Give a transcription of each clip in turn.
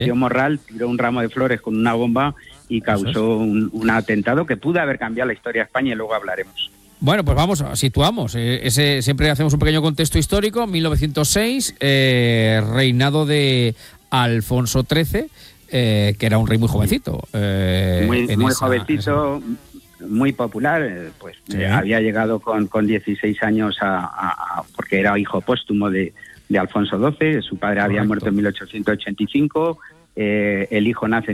Mateo Morral tiró un ramo de flores con una bomba y causó un atentado que pudo haber cambiado la historia de España, y luego hablaremos. Bueno, pues vamos, situamos. Siempre hacemos un pequeño contexto histórico. 1906, reinado de Alfonso XIII, que era un rey muy jovencito. Muy jovencito, muy popular. Había llegado con 16 años porque era hijo póstumo de Alfonso XII. Su padre había muerto en 1885. El hijo nace en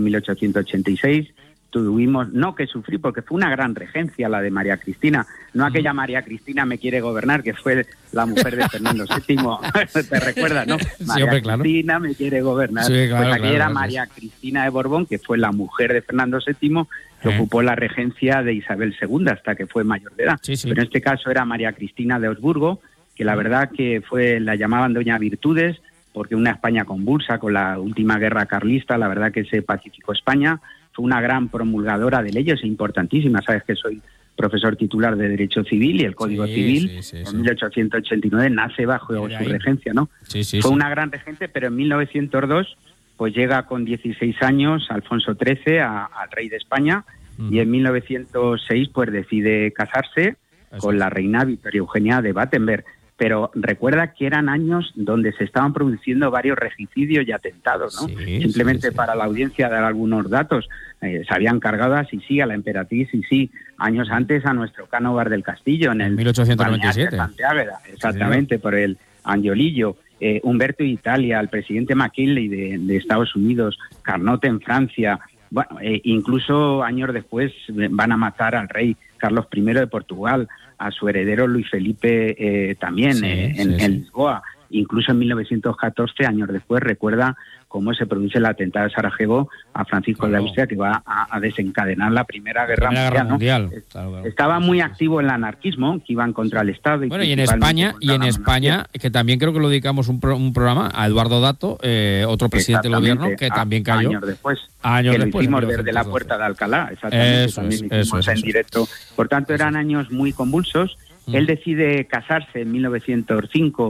1886. Tuvimos, no que sufrí, porque fue una gran regencia la de María Cristina, no aquella María Cristina me quiere gobernar, que fue la mujer de Fernando VII, ¿te recuerdas, no? María hombre, claro. Cristina me quiere gobernar, sí, claro, pues aquella era claro, María Cristina de Borbón, que fue la mujer de Fernando VII, que ocupó la regencia de Isabel II hasta que fue mayor de edad. Sí. Pero en este caso era María Cristina de Habsburgo, que la verdad que la llamaban Doña Virtudes, porque una España convulsa con la última guerra carlista, la verdad que se pacificó España. Fue una gran promulgadora de leyes importantísimas. Sabes que soy profesor titular de Derecho Civil y el Código Civil en 1889 nace bajo su regencia, ¿no? Fue una gran regente, pero en 1902 pues llega con 16 años Alfonso XIII al rey de España y en 1906 pues decide casarse con la reina Victoria Eugenia de Battenberg. Pero recuerda que eran años donde se estaban produciendo varios regicidios y atentados, ¿no? Simplemente para la audiencia dar algunos datos. Se habían cargado a Sisi, a la emperatriz Sisi, años antes a nuestro Cánovar del Castillo, en el 1897. Santiago, exactamente, por el Angiolillo. Humberto de Italia, el presidente McKinley de Estados Unidos, Carnot en Francia. Bueno, incluso años después van a matar al rey Carlos I de Portugal, a su heredero Luis Felipe también en Lisboa. Incluso en 1914, años después, recuerda cómo se produce el atentado de Sarajevo a Francisco de Austria, que va a desencadenar la Primera Guerra Mundial. ¿No? Estaba muy activo el anarquismo, que iban contra el Estado. Y en España, que también creo que lo dedicamos un programa a Eduardo Dato, otro presidente del gobierno, que también cayó. Años después. Lo hicimos desde la Puerta de Alcalá, exactamente. Eso es. Directo. Por tanto, eran años muy convulsos. Él decide casarse en 1905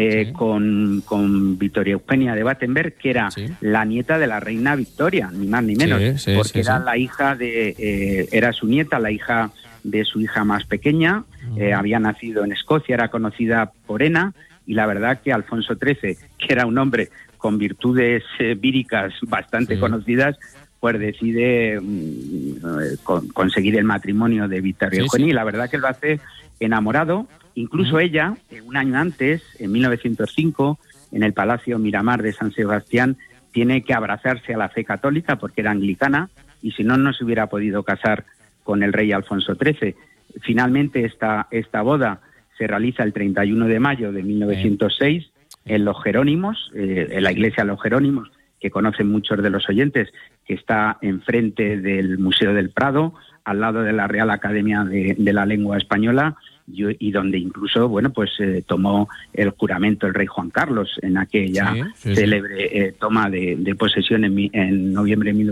con Victoria Eugenia de Battenberg, que era la nieta de la reina Victoria, ni más ni menos, porque era la hija era su nieta, la hija de su hija más pequeña. Había nacido en Escocia, era conocida por Ena, y la verdad que Alfonso XIII, que era un hombre con virtudes víricas bastante conocidas, pues decide conseguir el matrimonio de Victoria Eugenia, y la verdad que lo hace enamorado. Incluso ella, un año antes, en 1905, en el Palacio Miramar de San Sebastián, tiene que abrazarse a la fe católica porque era anglicana, y si no, no se hubiera podido casar con el rey Alfonso XIII. Finalmente, esta boda se realiza el 31 de mayo de 1906 en Los Jerónimos, en la iglesia de Los Jerónimos, que conocen muchos de los oyentes, que está enfrente del Museo del Prado, al lado de la Real Academia de la Lengua Española, y donde incluso, tomó el juramento el rey Juan Carlos en aquella célebre toma de posesión en noviembre de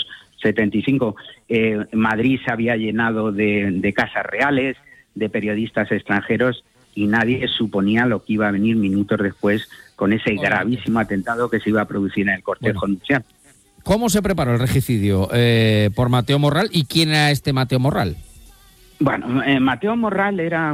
1975. Madrid se había llenado de casas reales, de periodistas extranjeros, y nadie suponía lo que iba a venir minutos después con ese gravísimo atentado que se iba a producir en el cortejo nupcial. ¿Cómo se preparó el regicidio por Mateo Morral, y quién era este Mateo Morral? Bueno, Mateo Morral era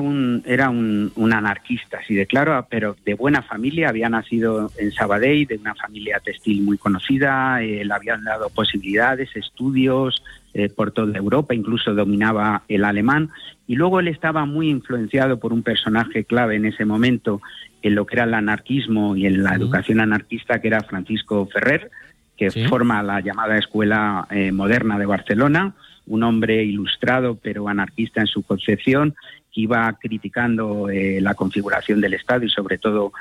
un anarquista, así de claro, pero de buena familia. Había nacido en Sabadell, de una familia textil muy conocida. Le habían dado posibilidades, estudios por toda Europa, incluso dominaba el alemán. Y luego él estaba muy influenciado por un personaje clave en ese momento en lo que era el anarquismo y en la educación anarquista, que era Francisco Ferrer, que forma la llamada Escuela Moderna de Barcelona. Un hombre ilustrado pero anarquista en su concepción, que iba criticando la configuración del Estado y sobre todo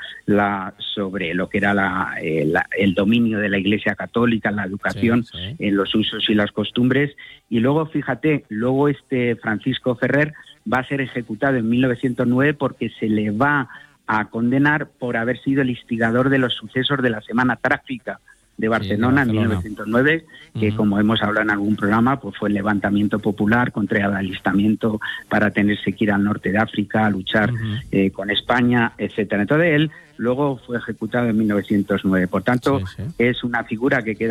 sobre lo que era el dominio de la Iglesia Católica, la educación, en los usos y las costumbres. Y luego, fíjate, este Francisco Ferrer va a ser ejecutado en 1909 porque se le va a condenar por haber sido el instigador de los sucesos de la Semana Trágica de Barcelona en 1909, que como hemos hablado en algún programa, pues fue el levantamiento popular contra el alistamiento para tenerse que ir al norte de África a luchar con España, etcétera. Entonces él luego fue ejecutado en 1909. Por tanto, es una figura que queda